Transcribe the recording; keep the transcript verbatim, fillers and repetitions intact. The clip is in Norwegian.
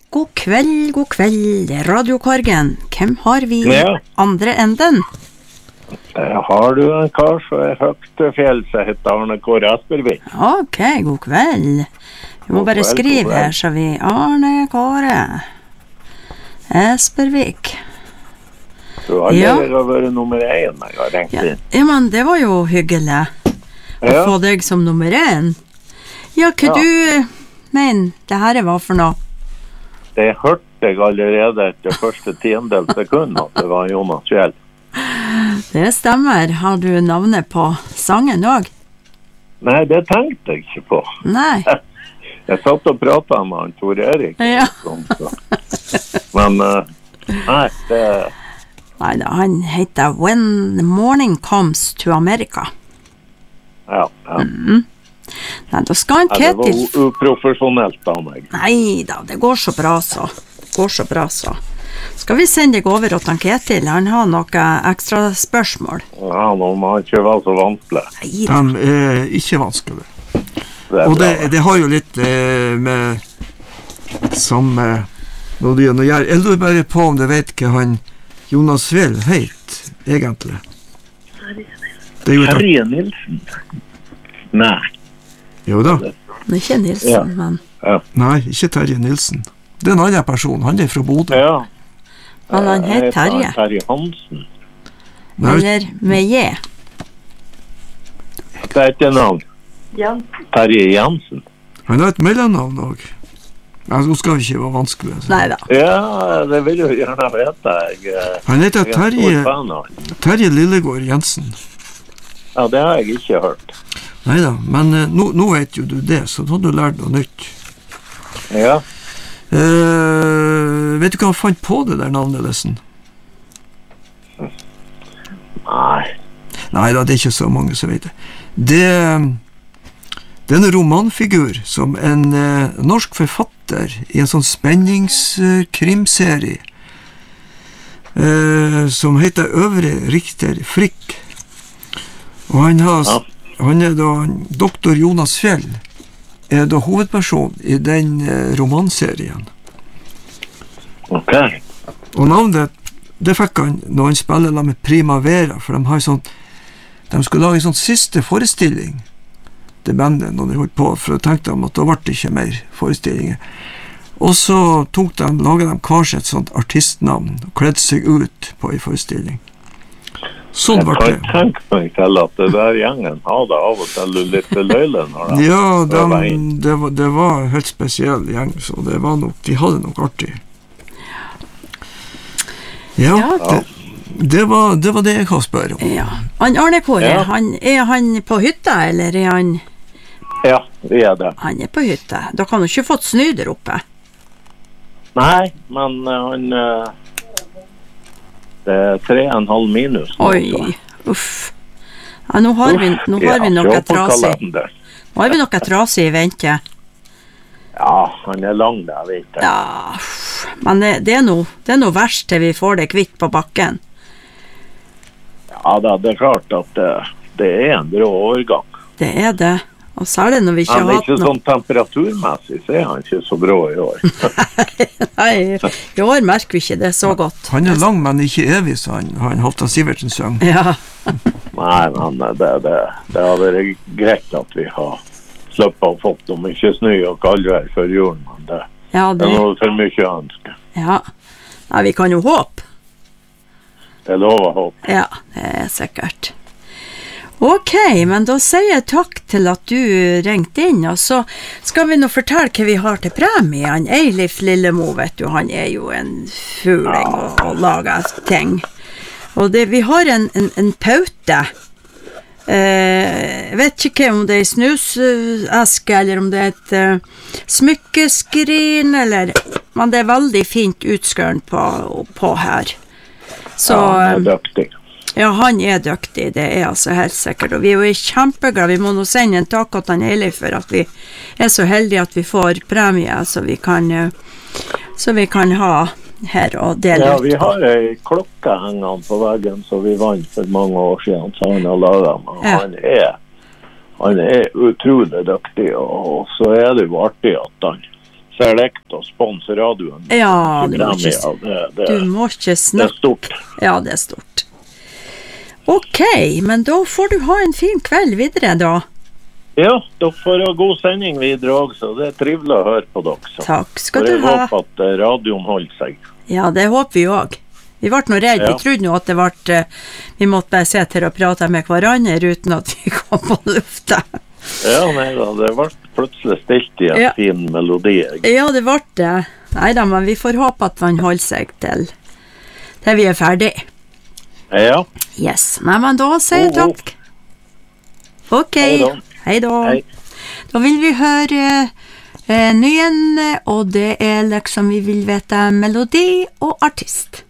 God kveld, god kveld, det er radiokorgen. Hvem har vi Ja. andre enden? Eh, Har du en kar som er høyt til fjell, som heter Arne Kåre Aspervik? Ok, god kveld. Vi må God bare kveld, skrive god her, kveld. så vi Arne Kåre Aspervik. Du har Ja. aldri vært nummer én når jeg har ringt Ja, inn. ja, men det var jo hyggelig å Ja. få deg som nummer én. Ja, hva Ja. du mener det her var for noe? Det hørte jeg allerede etter første tiendel sekund at det var Jonas Fjell. Det stemmer. Har du navnet på sangen også? Nei, det tenkte jeg ikke på. Nei. Jeg satt og pratet med han, Tor Erik. Ja. Sånn, så. Men, eh, nei, det... Nei da, han heter When the Morning Comes to America. Ja, ja. Nei, da skal han Ja, det var Ketil... u- uprofesjonelt av meg. Nei da, det går så bra så. Det går så bra så. Skal vi sende deg over til han Ketil? Han har noe ekstra spørsmål. Ja, nå må han ikke være så vanskelig. Nei da. De er ikke vanskelig. Det er Og det, bra. det har jo litt eh, med samme melodien å gjøre. Jeg lurer bare på om du vet hva han Jonas Fjell heit, egentlig. Det er jo et, Terje Nilsen? Nei. jo da. Det er ikke Nilsen, Ja. men... Nei, ikke Terje Nilsen. Det er en annen person. Han er fra Bodø. Ja. Men han Jeg heter Terje. Terje Hansen. Nei, Eller med J. Det er ikke navn. Terje Jensen. han har et mellomnavn òg. Nå skal vi ikke være vanskelig. altså. Nei da. Ja, det vil du gjerne vite. Jeg, eh, Han heter jeg er stor Terje, fan av han. Terje Lillegård Jensen. Ja, det har jeg ikke hørt. Neida, men eh, nå, nå vet jo du det, så da har du lært noe nytt. Ja. Eh, vet du hva han fant på det der navnet, Lesen? Nei. Nei da, det er ikke så mange som vet det. Det, det er en romanfigur som en eh, norsk forfatter i en sånn spenningskrimserie eh, som heter Øvre Richter Frikk. Og han, har, Ja. han er da doktor Jonas Fjell er da hovedperson i den eh, romanserien. Ok. Og navnet, det fikk han når han spiller la med Primavera, for de har sånn, de skulle lage en sånn siste forestilling til bandet når de holdt på, for da tenkte de at da ble det ikke mer forestillinger. Og så tok de, laget de kanskje et sånt artistnavn, og kledde seg ut på en forestilling. Sånn Jeg ble kan det. tenke meg til at det der gjengen har det av og til litt løyle når de Ja, de, prøver inn. det, var, det var en helt spesiell gjeng, så det var nok, de hadde nok artig. Ja, Ja. det, det, var, det var det jeg har spør om. Ja. Han Arne Kåre, Ja. han, er han på hytta, eller er han... Ja, vi er det. Han er på hytta. Da kan han ikke fått snø der oppe. Nei, men eh, han... eh, det er tre og en halv minus. nå, Oi, så. uff. Ja, nå har vi, nå har vi Ja, noe se på trasig. kalender. Nå har vi noe trasig i vente. Ja, han er lang der, vet jeg. Ja, uff. Men det, det er noe, det er noe verst til vi får det kvitt på bakken. Ja, da, det er klart at det, det er en brå overgang. Det er det. Og særlig når vi ikke Han har er hatt ikke noe. sånn temperaturmessig, så er han ikke så brå i år. Nei, i år merker vi ikke det så godt. Han er lang, men ikke evig, så han, han Halvdan Sivertsen sang. Ja, Nei, men det, det, det har vært greit at vi har sluppet å fått om ikke snø og kaldvær før julen, men det, ja, det det, er noe for mye å ønske. ja. Nei, vi kan jo håpe. Det er lov å håpe. Ja, det er sikkert. Ok, men da sier jeg takk til at du ringte inn, og så skal vi nå fortelle hva vi har til premie. Han Eilif Lillemo, vet du, han er jo en fuling og, og lager ting. Og det, vi har en, en, en paute. Eh, jeg vet ikke om det er en snuseske, eller om det er et uh, smykkeskrin, eller, men det er veldig fint utskøren på, på her. Så... Ja, han er dyktig. Ja, han er dyktig, det er altså helt sikkert, og vi er jo kjempeglade. Vi må nå sende en takk til han Eilif for at vi er så heldige at vi får premie, så vi kan, så vi kan ha her og dele Ja, ut. vi har ei klokke hengende på veggen som vi vant for mange år siden, så han har laget, men Ja. han er han er utrolig dyktig, og så er det jo artig at han select og sponse radioen. Ja, du må Premie, ikke, det, det, du må ikke det er snakke. stort. Ja, det er stort. Ok, men da får du ha en fin kveld videre da. Ja, dere får ha god sending videre også. Det er trivelig å høre på dere. Så. Takk skal For du jeg ha. håper at eh, radioen holder seg. Ja, det håper vi også. Vi ble noe redd, Ja. vi trodde nå at det ble, eh, vi måtte bare se til å prate med hverandre uten at vi kom på lufta. Ja, nei da, det ble plutselig stilt i en Ja. fin melodi. jeg. Ja, det ble det. Neida, men vi får håpe at man holder seg til, til vi er ferdig. Ja, Yes, nei, men da sier jeg God, god. takk. Ok, Hei da. hei da. hei. Da vil vi høre eh, nyen, og det er liksom vi vil vite melodi og artist.